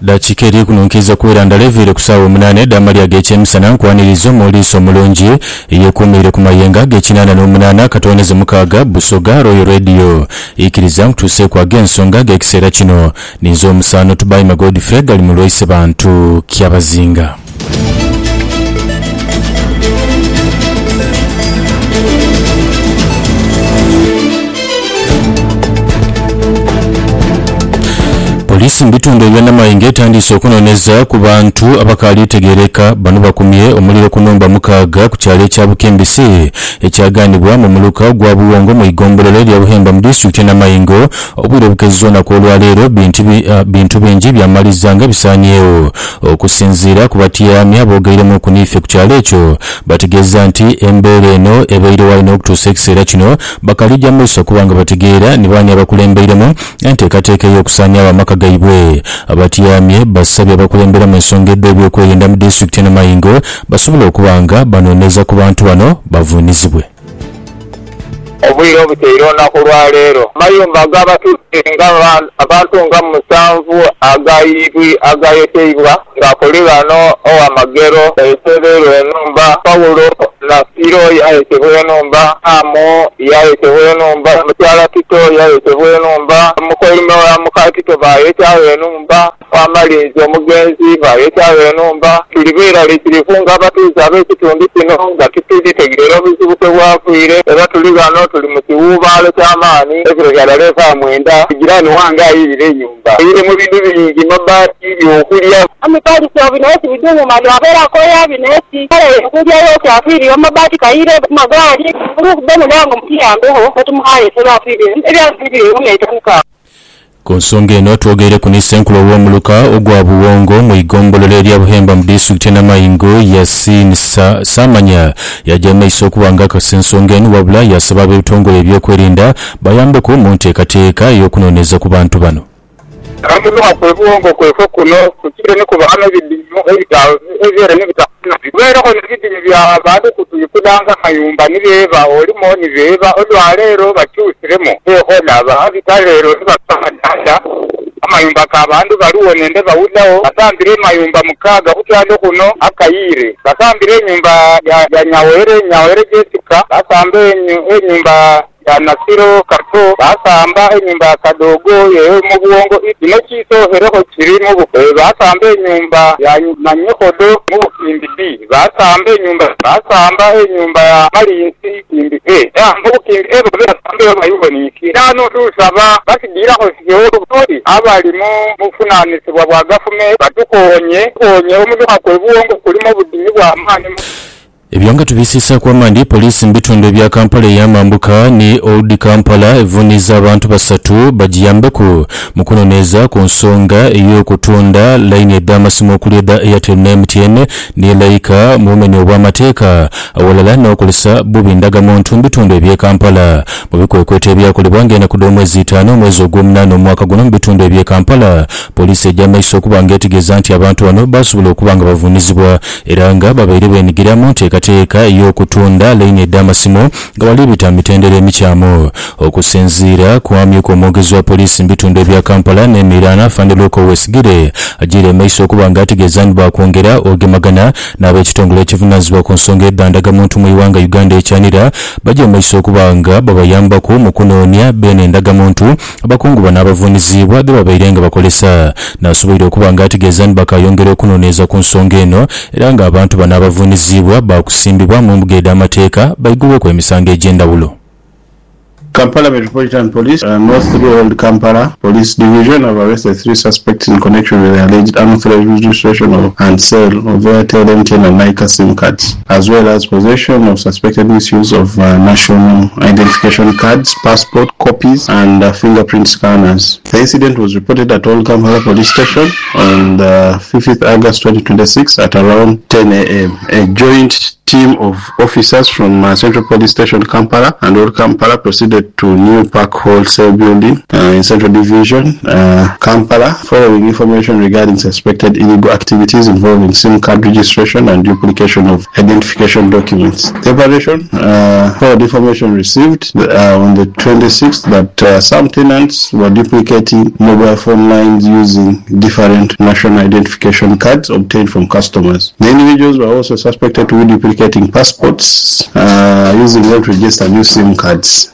dakiika eri kununkiza kuwera ndalevere ku ssaawa 8 ddamali ag'ekyemisana nkwanirizo muliiso omulungi eyeekuumire ku mayengo ag'ekinaana katoneze mukaaga Busoga Royal Radio ikiriza nkutuuseeku ag'ensonga g'ekiseera kino ninza omusaano Tubayima Godfrey gali mu lwise bantu kyabazinga. Polisi mbitundu eby'Namayinga etandise okunoonyeza ku bantu abakaali tegereka bano bakumye omuliro ku nnumba mukaaga ku kyalo ekya Bukembisi ekyaganibwa mu muluka gwa Buwongo mu igombolero lya Buhemba mu disitulikiti y'Namayingo obwire bukezzo na olwaleero bintu bingi byamalizanga bisaanyeewo okusinziira ku batyami aboogeiremu okuniife ku kyalo ekyo bategeeza nti embeera eno ebaire walina okutuusa ekiseera kino bakalijja maiso kubanga bategeera ne baani abakulembeiremu enteekateeka ey'okusaanyaawo amaka gaibwe abatyamye basabye abakulembera mu ensonga ebyokwerinda mu disitulikiti y'Namayingo basobole okubanga banoonyeza ku bantu bano bavuunizibwe. Obwire obuteire olunaku lwaleero amayumba ag'abatuuze nga abantu nga 7 agayeteibwa ng'akuli bano owamagero yayeteberwa enumba Pawulo Nasiro yayetebwa enumba Amo yayetebwa enumba Mukyala Tito yayetebwa enumba Mukolime wa Mukatito bayetaawo enumba Wamalinzi omugenzi bayetaawo enumba tulibeera likirifunga abatuuze ab'ekitundu kino nga tutulitegeera obuzibu bwafuyire era tuli bano tuli mu kiwuubaalo ky'amaani ebiro byalaleefa mwenda jirani wange ayirira ennyumba ayire mu bintu bingi mabaati byokulya amipalisi obinesi bidumu mali wabeerako ya binesi kale okulyayo kyafiiri amabaati kayire magaali olw'okubba mulango mukiyambeho otumuhaye tolwafiiri ebyafiiri uneetamuka. Ku nsonga eno twogere ku Nisenkulu w'omuluka ogwa Buwongo mu igombolero erya Buhemba mu disitulikiti y'Namayingo Yasin Samanya yajja maiso okubanga akasensonga eno wabula yasaba ab'ebitongole ebyokwerinda bayambeko mu nteekateeka ey'okunoonyeza ku bantu bano. Amuluka kwe Buwongo kwefo kuno kukire ne ku baana ebidimu ebyera n'ebitafuna bibeerako n'ebidimu by'abantu kutuyikudanga mayumba nibeeba olimo nibeeba olwaleero bakyusiremu olaba bitaleero nibasamadanda amayumba k'abantu baliwo nende bawullawo basambire mayumba 6 kukyalo kuno akayire basambire enyumba ya Nyawere Jessica basamba enyumba ya Nasiro Kato basamba enyumba ya Kadogo yewe mu Buwongo ino kisohereko kiri mu Bukwe basamba enyumba ya Nanyokodo mu Bukimbi B basamba enyumba ya Malinsi Kimbi mu Bukimbi basamba bayiboniki nano tusaba basigirako sigewo abalimu mufunanisibwa bwa gavumenti batukonye omuluka kwe Buwongo kulimo budinyi bwa maani. Ebyanga tubisisa kwa mandi polisi mbitundu bya Kampala ey'amambuka ni Old Kampala evuniza abantu 3 bajiyambeku mu kunoonyeza ku nsonga ey'okutunda layini y'amasimu okuli Airtel ne MTN ne Laika mu bumenyi obw'amateeka awalala n'okozesa bubi ndagamuntu mbitundu eby'e Kampala mu bikwekweto ebyakolebwa ng'ena ku omwezi 5 omwezi ogw'omunaana omwaka guno mu bitundu eby'e Kampala polisi ejja maiso okuba ng'etegeeza nti abantu bano basobola okuba nga bavuunizibwa era nga babaire beenyigira mu nteekateeka ey'okutunda layini y'amasimu nga wali bita mitendera emikyamu okusinziira ku amyuka omwogezi wa polisi mu bitundu ebya Kampala n'emiriraana Fandeloko Westgire agiire maiso okuba ng'ategeeza nti bakwongera ogemagana n'ab'ekitongole ekivunaanyizibwa ku nsonga y'endagamuntu mu iwanga Uganda ekyanira bajja maiso okuba nga babayambako mu kunoonya beene endagamuntu abakungu bano abavuunizibwa be babaire nga bakolesa n'asobola okuba ng'ategeeza nti bakayongera okunoonyeza ku nsonga eno era ng'abantu bano abavuunizibwa bakusimbibwa mu mbuga y'amateeka bayigulweko emisango egy'enjawulo. Kampala Metropolitan Police and North Old Kampala Police Division have arrested 3 suspects in connection with the alleged unauthorized registration and sale of Airtel, MTN and Laika SIM cards, as well as possession of suspected misuse of national identification cards, passport copies and fingerprint scanners. The incident was reported at Old Kampala Police Station on the 5th August 2026 at around 10 a.m. A joint team of officers from Central Police Station Kampala and Old Kampala proceeded to New Park Wholesale Building in Central Division, Kampala, following information regarding suspected illegal activities involving SIM card registration and duplication of identification documents. The operation followed information received on the 26th that some tenants were duplicating mobile phone lines using different national identification cards obtained from customers. The individuals were also suspected to be duplicating passports using them to register new SIM cards.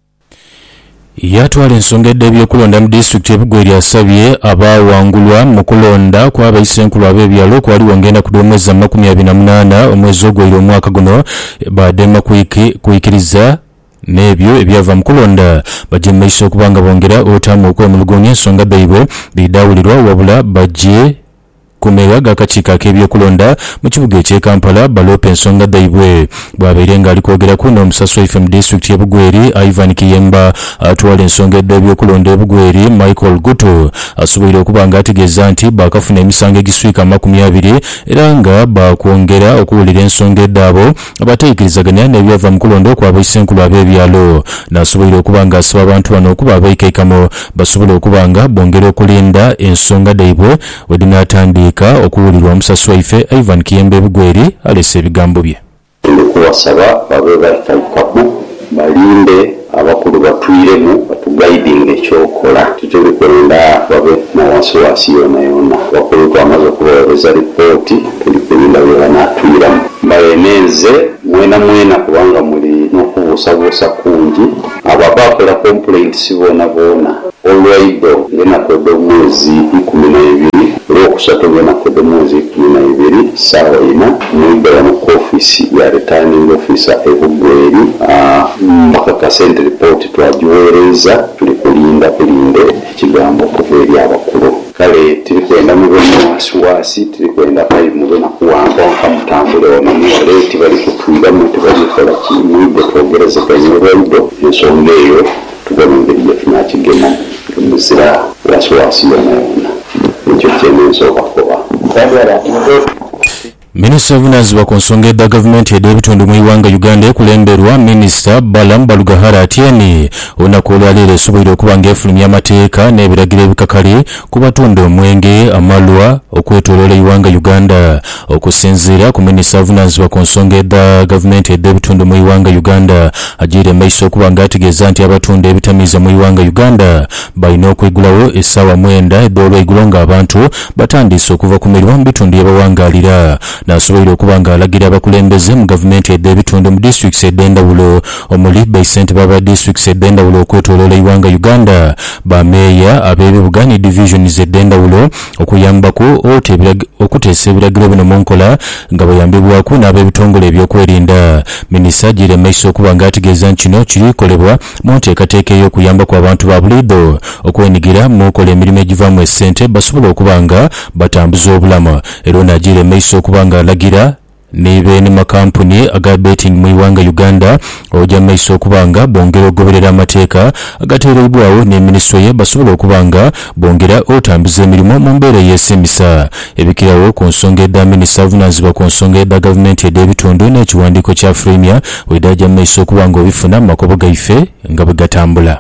Yatwala ensonga ebyokulonda mu disitulikiti y'Ebugweri asabye abaawangulwa mu kulonda kw'abayisenkulu ab'ebyalo kwali wangenda ku omwezi 28 omwezi ogw'eri omwaka guno baddema kuyikiriza n'ebyo ebyava mu kulonda bajje mu maiso okubanga bongera otaamu okwemulugunya ensonga baibwe bidawulirwa wabula bajje kumera gakakiiko ak'ebyokulonda mu kibuga eky'e Kampala balopa ensonga daibwe bwabeire nga alikwogeraku n'omusasi waffe mu disitulikiti y'Ebugweri Ivan Kiyemba atwala ensonga ebyokulonda Ebugweri Michael Guto asoboire okuba nga ategeeza nti bakafuna emisango egiswika 20 era nga bakwongera okuwulira ensonga eddaabo abateekirizaganya n'ebyava mu kulonda okw'abayisenkulu ab'ebyalo n'asoboire okuba nga asaba abantu bano okuba abaikaikamo basobole okuba nga bongera okulinda ensonga daibwe wedinatandika okuwulirwa omusasi waife Ivan Kiyemba Ebugweri alese ebigambo bye. Ndikuwasaba babe baikaikamu balinde abakulu batwiremu batugaidinga ekyokola tutebikwenda babe nawasiwasi yona bakulu twamaze okubaweereza ripooti tuli kulinda bye banatwiramu bayeneze mwena kubanga muli n'okubuusabuusa kungi ababakola complaints boona olwaido ngenakodde omwezi 12 olwokusatu ngenakodde omwezi 12 saawa 4 mwidala mu office ya returning officer Ebugweri bakakasente report twagiweereza tuli kulinde ekigambo okuva eri abakulu kale tirikwenda mube wasiwasi tirikwenda kayi mube nakuwamba nkamutambule wamamwaleeti bali kutwiramu tebalikola kimwidde twogerezeganya olwaido ensonga eyo tugana engeri gyetunakigema muzira wasiwasi yona ekyo kyeneensooka kuba Minisita avunaanyizibwa ku nsonga edda gavumenti ey'ebitundu mu Iwanga Uganda ekulemberwa Minisita Balaam Balugahara Atieno olunaku olwaleero esoboire okuba ng'efulumya amateeka n'ebiragiro ebikakali ku batunda omwenge amalwa okwetooloola Iwanga Uganda okusinziira ku minisita avunaanyizibwa ku nsonga edda gavumenti ey'ebitundu mu Iwanga Uganda agiire maiso okuba ng'ategeeza nti abatunda ebitamiiza mu Iwanga Uganda balina okweggulawo essaawa 9 ed'olweigulo ng'abantu batandise okuva ku mirimu mu bitundu by'ebawangaalira n'asoboire okuba ng'alagira abakulembeze mu gavumenti ey'ebitundu mu disitulikiti ez'endawulo omuli baisente baba disitulikiti ez'endawulo okwetooloola Iwanga Uganda bameeya ab'ebibuga ne divisioni ez'endawulo okuyambako okuteesa ebiragiro bino mu nkola nga bayambibwako n'ab'ebitongole ebyokwerinda. Minisita agiire maiso okuba ng'ategeeza nti kino kirikolebwa mu nteekateeka ey'okuyambako abantu ba buliido okwenyigira mu kola emirimu egivaamu essente basobole okuba nga batambuza obulamu era n'agiire maiso okuba ng'alagira n'ebeeni makampuni aga betting mu Iwanga Uganda ojja maiso okuba nga bongera okugoberera amateeka agateereddwawo ne minisitule ye basobola okuba nga bongera otambuza emirimu mu mbeera ey'esimisa. Ebikirawo ku nsonga edda minisita avunaanyizibwa ku nsonga edda gavumenti ey'ebitundu n'ekiwandiiko kya Fremia wedajja maiso okuba nga obifuna mu makobo gaife nga bwe gatambula.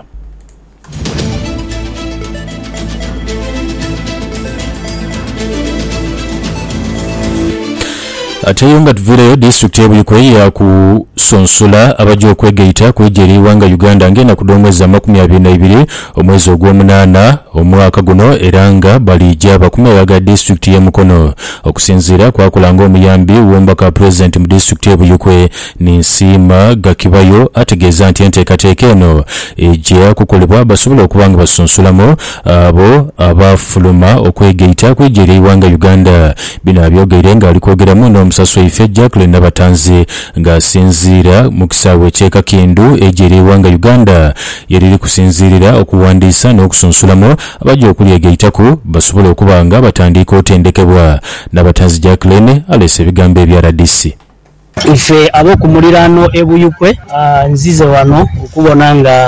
Ateyo nga tuvireyo disitulikiti y'Ebuyikwe yakusonsula abajja okwegaita kwejjeera Iwanga Uganda ng'enaku d'omwezi 22 omwezi ogw'omunaana omwaka guno era nga balijja bakumira aga disitulikiti y'e Mukono okusinziira kwakola ng'omuyambi w'omubaka pulezidenti mu disitulikiti y'Ebuyikwe Ninsiima Gakibayo ategeeza nti enteekateeka eno ejja kukolebwa basobole okuba nga basonsulamu abo abafuluma okwegaita kwejjeera Iwanga Uganda. Bino abyogeire ng'alikwogeramu n'omusasi waife Jacqueline Nabatanzi ng'asinziira mu kisaawe ky'e Kakindu ejjeera Iwanga Uganda yeriri kusinziirira okuwandiisa n'okusonsulamu abajja okulyegaitaku basobole okuba nga batandika otendekebwa. Nabatanzi Jacqueline alese ebigambo ebya RDC. Ife ab'okumuliraano Ebuyikwe nzize wano okubona nga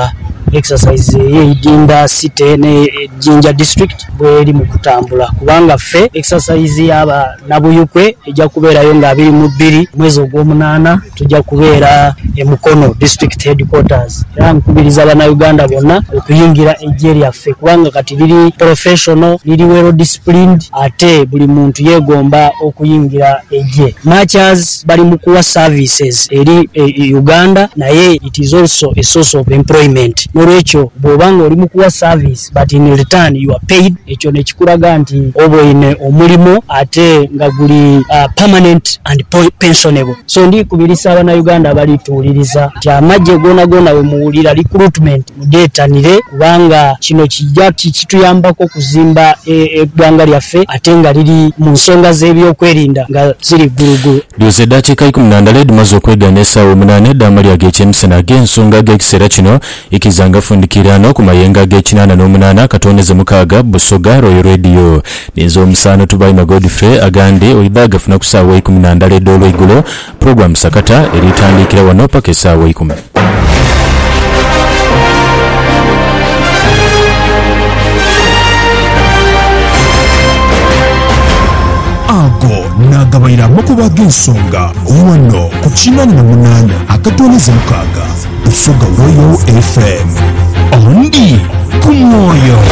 exercise y'Idinda City ne Jinja District bweri mu kutambula kubanga ffe exercise yaba Nabuyukwe ejja kubeerayo nga 22 mwezi ogw'omunaana tujja kubeera Mukono District Headquarters era nkubiriza Bannayuganda bonna okuyingira ejje lyaffe kubanga kati liri professional liri well disciplined ate buli muntu yeegomba okuyingira ejje. Marchers bali mu kuwa services eri Uganda naye it is also a source of employment. N'olwekyo bw'obanga oli mu kuwa service but in return you are paid, ekyo ne kikulaga nti oboine omulimo ate nga guli permanent and pensionable. So ndikubirisa Abannayuganda balituuliriza nti amagye gonna we muwulira recruitment mudeetanire kubanga kino kijja kituyambako kuzimba eggwanga lyaffe ate nga liri mu nsonga z'ebyokwerinda nga ziri gulugulu. Lyose eddakiika 18 limaze okwegana essaawa 8 eddaama lyag'ekyemisana ag'ensonga g'ekiseera kino ikizanga fundikirano ku mayengo ag'ekinana n'omunaana katoneze mukaaga Busoga Royal Radio. Nizo omusaano tubayima Godfrey agande oiba agafuna ku ssaawa 12 eddoolw'eigulo program sakata eritandikira wano paka essaawa 10. Ago nagabayira amakuba g'ensonga wano ku 88 akatoneze mukaaga Busoga Royal FM. Ondi ku mwoyo.